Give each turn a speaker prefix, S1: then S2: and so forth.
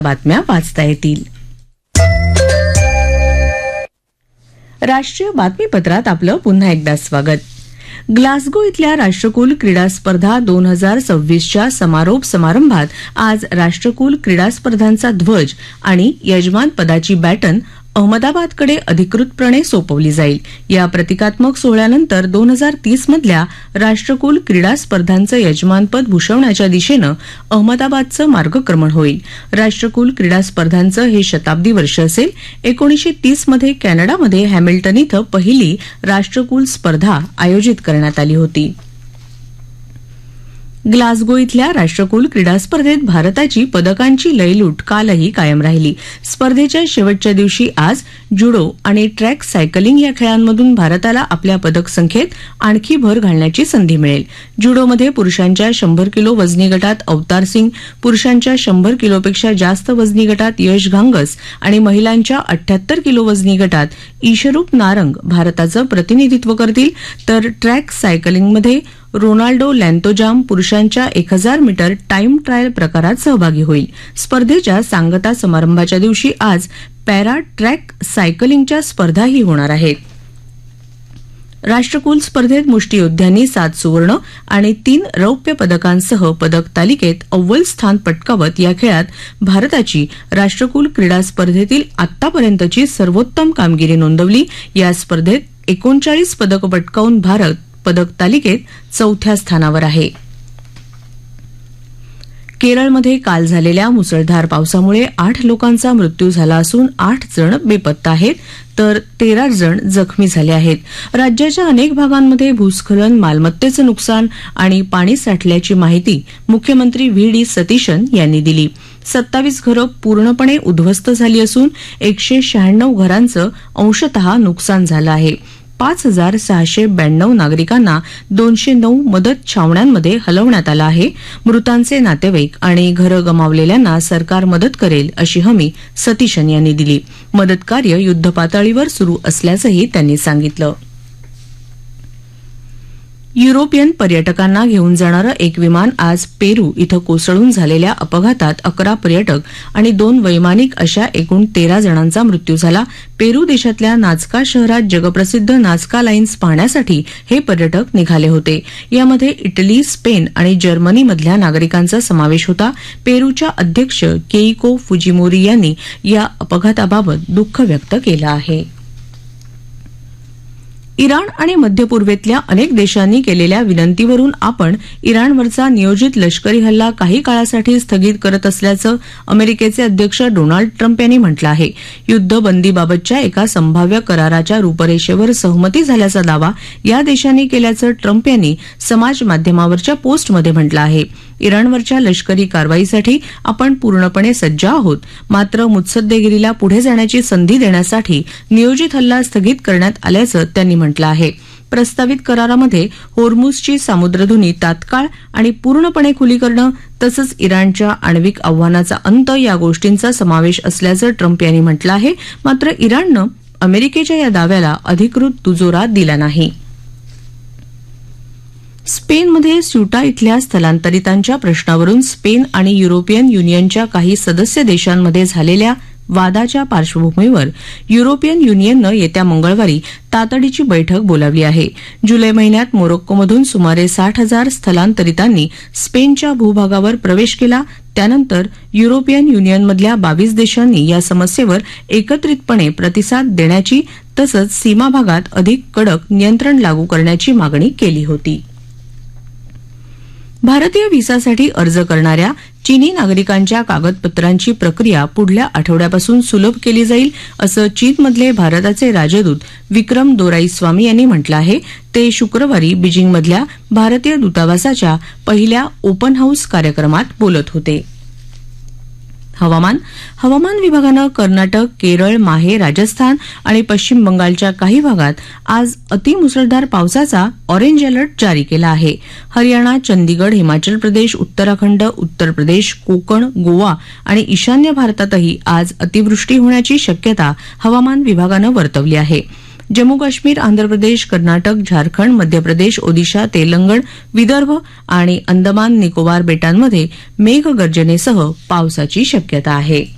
S1: बातम्या वाचता येतील. राष्ट्रीय बातमीपत्रात आपलं पुन्हा एकदा स्वागत. ग्लासगो इथल्या राष्ट्रकुल क्रीडा स्पर्धा 2026च्या समारोप समारंभात आज राष्ट्रकुल क्रीडा स्पर्धांचा ध्वज आणि यजमान पदाची बॅटन अहमदाबादकडे अधिकृतपणे सोपवली जाईल. या प्रतिकात्मक सोहळ्यानंतर 2030 मधल्या राष्ट्रकुल क्रीडा स्पर्धांचं यजमानपद भूषवण्याच्या दिशेनं अहमदाबादचं मार्गक्रमण होईल. राष्ट्रकुल क्रीडा स्पर्धांचं हे शताब्दी वर्ष असेल. 1930 मध्ये कॅनडामध्ये हॅमिल्टन इथं पहिली राष्ट्रकुल स्पर्धा आयोजित करण्यात आली होती. ग्लासगो इथल्या राष्ट्रकुल क्रीडा स्पर्धेत भारताची पदकांची लयलूट कालही कायम राहिली. स्पर्धेच्या शेवटच्या दिवशी आज जुडो आणि ट्रॅक सायकलिंग या खेळांमधून भारताला आपल्या पदक संख्येत आणखी भर घालण्याची संधी मिळेल. जुडोमध्ये पुरुषांच्या 100 किलो वजनी गटात अवतार सिंग, पुरुषांच्या 100 किलोपेक्षा जास्त वजनी गटात यश घांगस आणि महिलांच्या 78 किलो वजनी गटात ईशरूप नारंग भारताचं प्रतिनिधित्व करतील. तर ट्रॅक सायकलिंगमध्ये रोनाल्डो लॅन्तोजाम पुरुषांच्या 1000 मीटर टाइम ट्रायल प्रकारात सहभागी होईल. स्पर्धेच्या सांगता समारंभाच्या दिवशी आज पॅरा ट्रॅक सायकलिंगच्या स्पर्धाही होणार आहेत. राष्ट्रकुल स्पर्धेत मुष्टियोद्ध्यांनी 7 सुवर्ण आणि 3 रौप्य पदकांसह पदक तालिकेत अव्वल स्थान पटकावत या खेळात भारताची राष्ट्रकुल क्रीडा स्पर्धेतील आतापर्यंतची सर्वोत्तम कामगिरी नोंदवली. या स्पर्धेत 39 पदकं पटकावून भारत पदक तालिकेत 4थ्या स्थानावर आहे. केरळमध्ये काल झालेल्या मुसळधार पावसामुळे 8 लोकांचा मृत्यू झाला असून 8 जण बेपत्ता आहेत, तर 13 जण जखमी झाले आहेत. राज्याच्या अनेक भागांमध्ये भूस्खलन, मालमत्तेचं नुकसान आणि पाणी साठल्याची माहिती मुख्यमंत्री व्ही.डी. सतीशन यांनी दिली. 27 घरं पूर्णपणे उद्ध्वस्त झाली असून 196 घरांचं अंशतः नुकसान झालं आहे. 5692 नागरिकांना 209 मदत छावण्यांमध्ये हलवण्यात आलं आहे. मृतांचे नातेवाईक आणि घरं गमावलेल्यांना सरकार मदत करेल अशी हमी सतीशन यांनी दिली. मदत कार्य युद्धपातळीवर सुरू असल्याचंही त्यांनी सांगितलं. युरोपियन पर्यटकांना घेऊन जाणारं एक विमान आज पेरू इथं कोसळून झालेल्या अपघातात 11 पर्यटक आणि 2 वैमानिक अशा एकूण 13 जणांचा मृत्यू झाला. पेरू देशातल्या नाझका शहरात जगप्रसिद्ध नाझका लाईन्स पाहण्यासाठी हे पर्यटक निघाले होते. यामध्ये इटली, स्पेन आणि जर्मनीमधल्या नागरिकांचा समावेश होता. पेरूच्या अध्यक्ष केइको फुजिमोरी यांनी या अपघाताबाबत दुःख व्यक्त केलं आहे. इराण आणि मध्य पूर्वेतल्या अनेक देशांनी केलेल्या विनंतीवरून आपण इराणवरचा नियोजित लष्करी हल्ला काही काळासाठी स्थगित करत असल्याचं अमेरिकेचे अध्यक्ष डोनाल्ड ट्रम्प यांनी म्हटलं आहे. युद्धबंदीबाबतच्या एका संभाव्य कराराच्या रूपरेषेवर सहमती झाल्याचा दावा या देशांनी केल्याचं ट्रम्प यांनी समाज माध्यमावरच्या पोस्टमध्ये म्हटलं आहे. इराणवरच्या लष्करी कारवाईसाठी आपण पूर्णपणे सज्ज आहोत, मात्र मुत्सद्देगिरीला पुढे जाण्याची संधी देण्यासाठी नियोजित हल्ला स्थगित करण्यात आल्याचं त्यांनी म्हटलं आहे. प्रस्तावित करारामध्ये होर्मुझची सामुद्रधुनी तात्काळ आणि पूर्णपणे खुली करणं तसंच इराणच्या आण्विक आव्हानाचा अंत या गोष्टींचा समावेश असल्याचं ट्रम्प यांनी म्हटलं आहे. मात्र इराणनं अमेरिकेच्या या दाव्याला अधिकृत दुजोरा दिला नाही. स्पेनमध्ये स्युटा इथल्या स्थलांतरितांच्या प्रश्नावरून स्पेन आणि युरोपियन युनियनच्या काही सदस्य देशांमध्ये झालेल्या वादाच्या पार्श्वभूमीवर युरोपियन युनियननं येत्या मंगळवारी तातडीची बैठक बोलावली आहे. जुलै महिन्यात मोरोक्कोमधून सुमारे 60,000 स्थलांतरितांनी स्पेनच्या भूभागावर प्रवेश केला. त्यानंतर युरोपियन युनियनमधल्या 22 देशांनी या समस्येवर एकत्रितपणे प्रतिसाद देण्याची तसंच सीमा भागात अधिक कडक नियंत्रण लागू करण्याची मागणी केली होती. भारतीय व्हिसासाठी अर्ज करणाऱ्या चीनी नागरिकांच्या कागदपत्रांची प्रक्रिया पुढल्या आठवड्यापासून सुलभ केली जाईल असं चीनमधले भारताचे राजदूत विक्रम दोराईस्वामी यांनी म्हटलं आहे. ते शुक्रवारी बीजिंगमधल्या भारतीय दूतावासाच्या पहिल्या ओपन हाऊस कार्यक्रमात बोलत होते. हवामान विभागानं कर्नाटक, केरळ, माहे, राजस्थान आणि पश्चिम बंगालच्या काही भागात आज अतिमुसळधार पावसाचा ऑरेंज अलर्ट जारी केला आहे. हरियाणा, चंदीगड, हिमाचल प्रदेश, उत्तराखंड, उत्तर प्रदेश, कोकण, गोवा आणि ईशान्य भारतातही आज अतिवृष्टी होण्याची शक्यता हवामान विभागानं वर्तवली आहे. जम्मू काश्मीर, आंध्र प्रदेश, कर्नाटक, झारखंड, मध्य प्रदेश, ओदिशा, तेलंगण, विदर्भ आणि अंदमान निकोबार बेटांमध्ये मेघगर्जनेसह पावसाची शक्यता आहे.